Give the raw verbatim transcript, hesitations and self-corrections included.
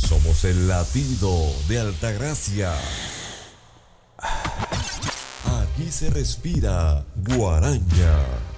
Somos el latido de Altagracia. Aquí se respira Guaraña.